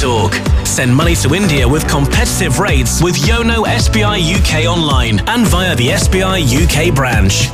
talk. Send money to India with competitive rates with Yono SBI UK online and via the SBI UK branch.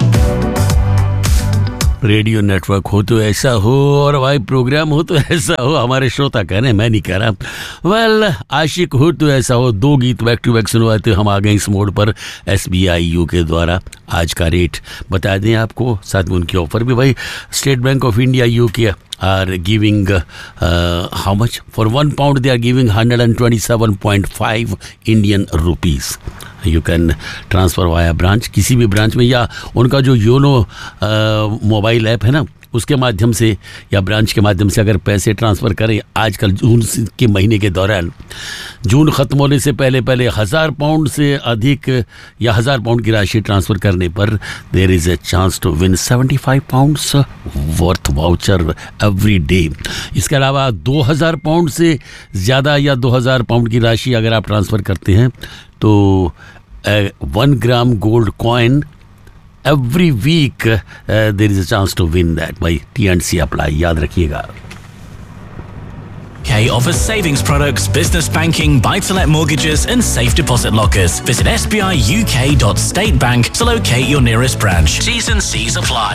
Radio network हो तो ऐसा हो और भाई programme हो तो ऐसा हो. हमारे श्रोता कह रहे हैं, मैं नहीं कह रहा. वेल, आशिक हो तो ऐसा हो. 2 गीत बैक टू बैक सुनवाते हम आ गए इस मोड पर SBI UK द्वारा. आज का रेट बता दें आपको, साथ में उनकी ऑफर भी. भाई state bank of India UK are giving how much? For £1 they are giving 127.5 Indian rupees. You can transfer via branch, किसी भी ब्रांच में, या उनका जो योनो मोबाइल ऐप है ना, उसके माध्यम से या ब्रांच के माध्यम से अगर पैसे ट्रांसफ़र करें. आजकल जून के महीने के दौरान, जून ख़त्म होने से पहले 1000 पाउंड से अधिक या 1000 पाउंड की राशि ट्रांसफ़र करने पर there is a chance to win 75 pounds worth voucher every day. इसके अलावा 2000 पाउंड से ज़्यादा या 2000 पाउंड की राशि अगर आप ट्रांसफ़र करते हैं तो 1 gram gold coin every week there is a chance to win that. By T&C apply, याद रखिएगा. UK offers savings products, business banking, buy-to-let mortgages and safe deposit lockers. Visit sbiuk.statebank to locate your nearest branch. T's and C's apply.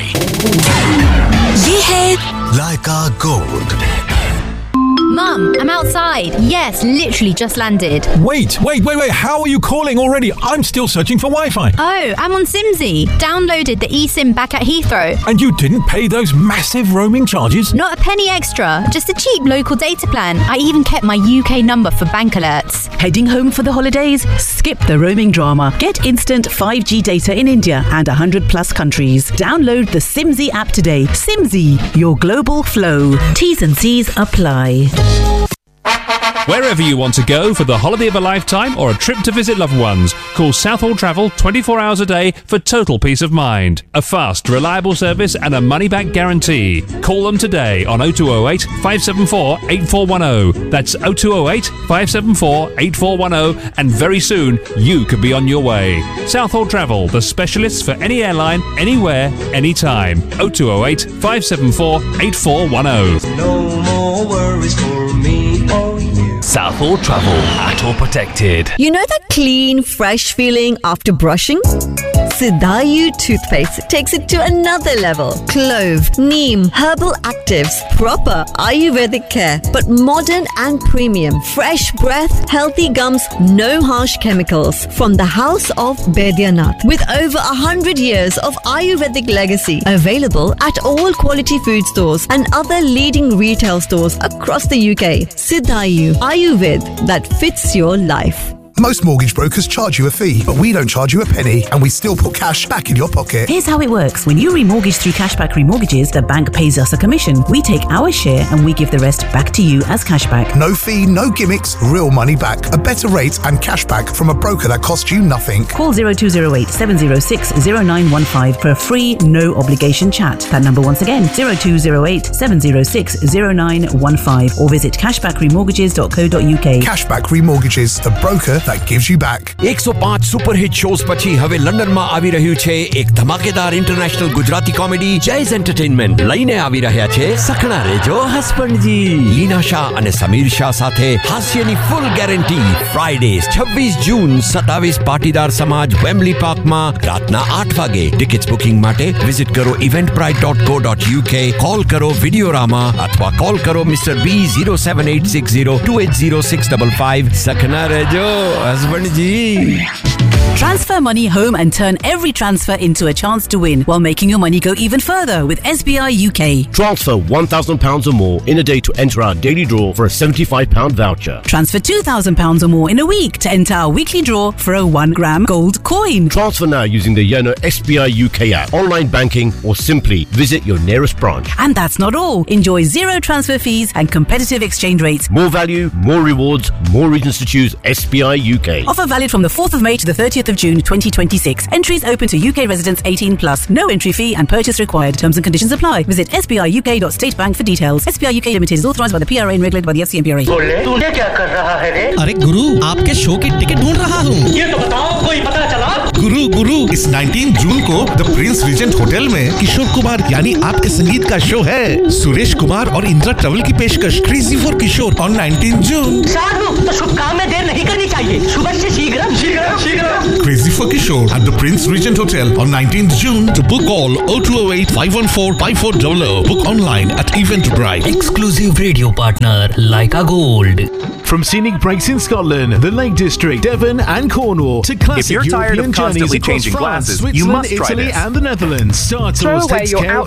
ये है Leica Gold. Mum, I'm outside. Yes, literally just landed. Wait. How are you calling already? I'm still searching for Wi-Fi. Oh, I'm on Simsy. Downloaded the eSIM back at Heathrow. And you didn't pay those massive roaming charges? Not a penny extra. Just a cheap local data plan. I even kept my UK number for bank alerts. Heading home for the holidays? Skip the roaming drama. Get instant 5G data in India and 100 plus countries. Download the Simsy app today. Simsy, your global flow. T's and C's apply. Wherever you want to go for the holiday of a lifetime or a trip to visit loved ones, call Southall Travel 24 hours a day for total peace of mind. A fast, reliable service and a money-back guarantee. Call them today on 0208 574 8410. That's 0208 574 8410, and very soon you could be on your way. Southall Travel, the specialists for any airline, anywhere, anytime. 0208 574 8410. No more worries for me or you. Southall Travel, ATOL protected. You know that clean, fresh feeling after brushing? Siddhayu toothpaste takes it to another level. Clove, neem, herbal actives, proper Ayurvedic care, but modern and premium. Fresh breath, healthy gums, no harsh chemicals. From the house of Baidyanath, with over 100 years of Ayurvedic legacy, available at all quality food stores and other leading retail stores across the UK. Siddhayu, Ayurved that fits your life. Most mortgage brokers charge you a fee, but we don't charge you a penny, and we still put cash back in your pocket. Here's how it works. When you remortgage through Cashback Remortgages, the bank pays us a commission. We take our share and we give the rest back to you as cashback. No fee, no gimmicks, real money back. A better rate and cashback from a broker that costs you nothing. Call 0208 706 0915 for a free, no obligation chat. That number once again, 0208 706 0915, or visit cashbackremortgages.co.uk. Cashback Remortgages, the broker that gives you back. 105 super hit shows પછી હવે લંડનમાં આવી રહ્યું છે એક ધમાકેદાર international Gujarati comedy. જૈઝ entertainment લઈને આવી રહ્યા છે સખણા રેજો હસબન્ડજી. લીના શાહ અને સમીર શાહ સાથે હાસ્યની ફૂલ ગેરંટી. ફ્રાઇડે 26 જૂન 27 પાટીદાર સમાજ વેમ્બલી પાર્કમાં રાતના 8 વાગે. ટિકિટ્સ બુકિંગ માટે વિઝિટ કરો eventbrite.co.uk. કોલ કરો વિડિયોરામા અથવા કોલ કરો mister B 07860 280655. સખણા રેજો husband ji. Transfer money home and turn every transfer into a chance to win while making your money go even further with SBI UK. Transfer £1,000 or more in a day to enter our daily draw for a £75 voucher. Transfer £2,000 or more in a week to enter our weekly draw for a 1 gram gold coin. Transfer now using the Yono SBI UK app, online banking, or simply visit your nearest branch. And that's not all. Enjoy zero transfer fees and competitive exchange rates. More value, more rewards, more reasons to choose SBI UK. Offer valid from the 4th of May to the 30th 30th of June 2026. Entries open to UK residents 18 plus. No entry fee and purchase required. Terms and conditions apply. Visit sbiuk.statebank for details. SBI UK Limited is authorized by the PRA and regulated by the FCA and PRA. तूने क्या कर रहा है रे? अरे गुरु, आपके show की ticket ढूंढ रहा हूँ। ये तो बताओ, कोई पता चला? गुरु इस 19 जून को द प्रिंस रीजेंट होटल में किशोर कुमार यानी आपके संगीत का शो है। सुरेश कुमार और इंदिरा ट्रैवल की पेशकश क्रेजी फॉर किशोर ऑन 19 जून। साधु, तो शुभ काम में देर नहीं करनी चाहिए। सुबह से शीघ्र। Crazy for Kishore at the Prince Regent Hotel on 19th June. To book all 0208 514 5400. Book online at Eventbrite. Exclusive radio partner, Leica Gold. From scenic breaks in Scotland, the Lake District, Devon and Cornwall to classic If you're tired European of constantly journeys across changing France, glasses, you Switzerland, must try Italy this. and the Netherlands. Star Throw Tours away takes your care